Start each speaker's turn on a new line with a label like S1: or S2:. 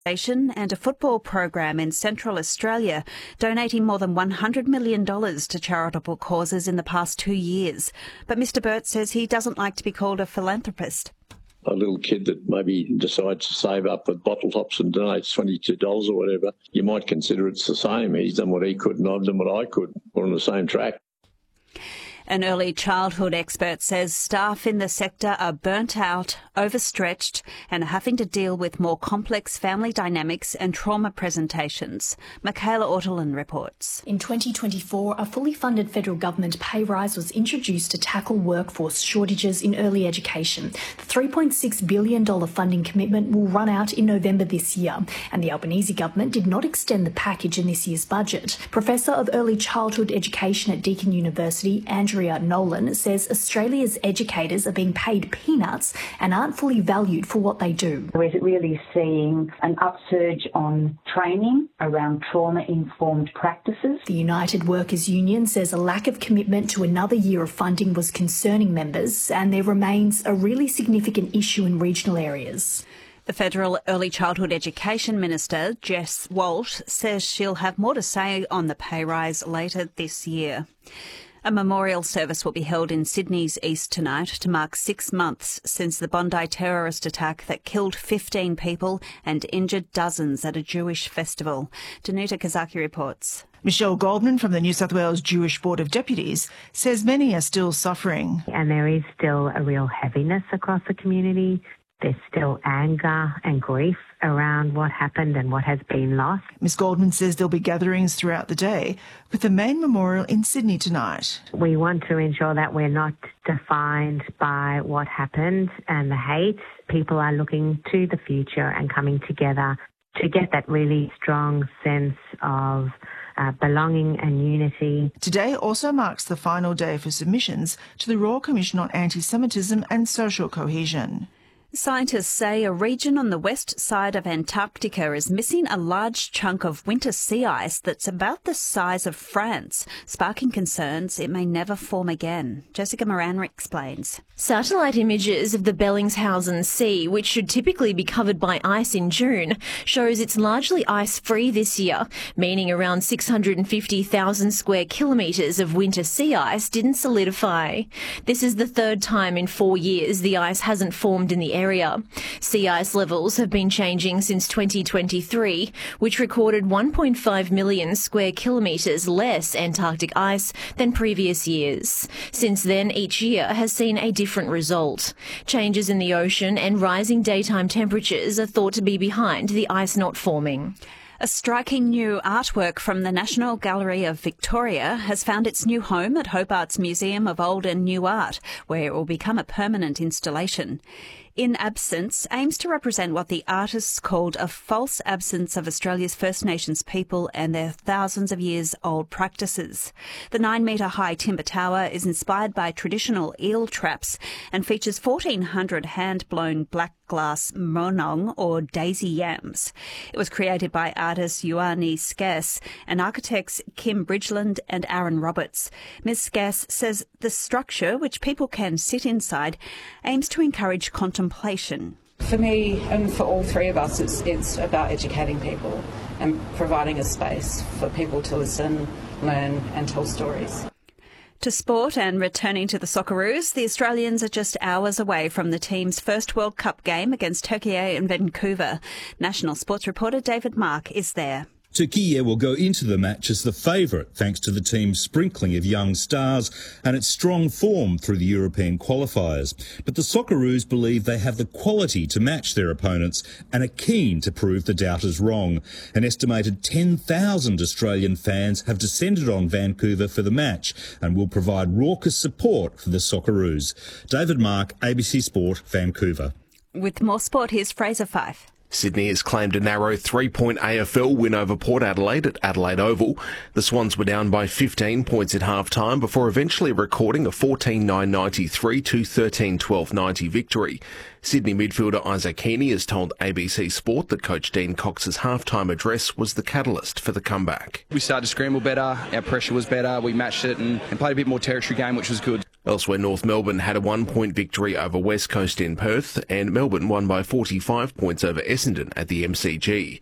S1: and a football program in Central Australia, donating more than $100 million to charitable causes in the past 2 years. But Mr Burt says he doesn't like to be called a philanthropist.
S2: A little kid that maybe decides to save up for bottle tops and donates $22 or whatever, you might consider it's the same. He's done what he could and I've done what I could. We're on the same track.
S1: An early childhood expert says staff in the sector are burnt out, overstretched and are having to deal with more complex family dynamics and trauma presentations. Michaela Ortolin reports.
S3: In 2024, a fully funded federal government pay rise was introduced to tackle workforce shortages in early education. The $3.6 billion funding commitment will run out in November this year, and the Albanese government did not extend the package in this year's budget. Professor of Early Childhood Education at Deakin University, Andrea Nolan, says Australia's educators are being paid peanuts and aren't fully valued for what they do.
S4: We're really seeing an upsurge on training around trauma-informed practices.
S3: The United Workers Union says a lack of commitment to another year of funding was concerning members, and there remains a really significant issue in regional areas.
S1: The Federal Early Childhood Education Minister, Jess Walsh, says she'll have more to say on the pay rise later this year. A memorial service will be held in Sydney's east tonight to mark 6 months since the Bondi terrorist attack that killed 15 people and injured dozens at a Jewish festival. Danuta Kazaki reports.
S5: Michelle Goldman from the New South Wales Jewish Board of Deputies says many are still suffering.
S6: And there is still a real heaviness across the community. There's still anger and grief around what happened and what has been lost.
S5: Ms Goldman says there'll be gatherings throughout the day, with the main memorial in Sydney tonight.
S6: We want to ensure that we're not defined by what happened and the hate. People are looking to the future and coming together to get that really strong sense of belonging and unity.
S5: Today also marks the final day for submissions to the Royal Commission on Anti-Semitism and Social Cohesion.
S1: Scientists say a region on the west side of Antarctica is missing a large chunk of winter sea ice that's about the size of France, sparking concerns it may never form again. Jessica Moran explains.
S7: Satellite images of the Bellingshausen Sea, which should typically be covered by ice in June, shows it's largely ice-free this year, meaning around 650,000 square kilometres of winter sea ice didn't solidify. This is the third time in 4 years the ice hasn't formed in the area. Sea ice levels have been changing since 2023, which recorded 1.5 million square kilometres less Antarctic ice than previous years. Since then, each year has seen a different result. Changes in the ocean and rising daytime temperatures are thought to be behind the ice not forming.
S1: A striking new artwork from the National Gallery of Victoria has found its new home at Hobart's Museum of Old and New Art, where it will become a permanent installation. In Absence aims to represent what the artists called a false absence of Australia's First Nations people and their thousands of years old practices. The 9-metre-high timber tower is inspired by traditional eel traps and features 1,400 hand-blown black glass monong or daisy yams. It was created by artists Ioane Scass and architects Kim Bridgeland and Aaron Roberts. Ms Scass says the structure, which people can sit inside, aims to encourage contemplation.
S8: For me and for all three of us, it's about educating people and providing a space for people to listen, learn and tell stories.
S1: To sport and returning to the Socceroos, the Australians are just hours away from the team's first World Cup game against Turkey in Vancouver. National Sports reporter David Mark is there.
S9: Turkey will go into the match as the favourite thanks to the team's sprinkling of young stars and its strong form through the European qualifiers. But the Socceroos believe they have the quality to match their opponents and are keen to prove the doubters wrong. An estimated 10,000 Australian fans have descended on Vancouver for the match and will provide raucous support for the Socceroos. David Mark, ABC Sport, Vancouver.
S1: With more sport, here's Fraser Fife.
S10: Sydney has claimed a narrow 3-point AFL win over Port Adelaide at Adelaide Oval. The Swans were down by 15 points at half-time before eventually recording a 14-9-93 to 13-12-90 victory. Sydney midfielder Isaac Heaney has told ABC Sport that coach Dean Cox's half-time address was the catalyst for the comeback.
S11: We started to scramble better, our pressure was better, we matched it and played a bit more territory game, which was good.
S10: Elsewhere, North Melbourne had a 1-point victory over West Coast in Perth, and Melbourne won by 45 points over Essendon at the MCG.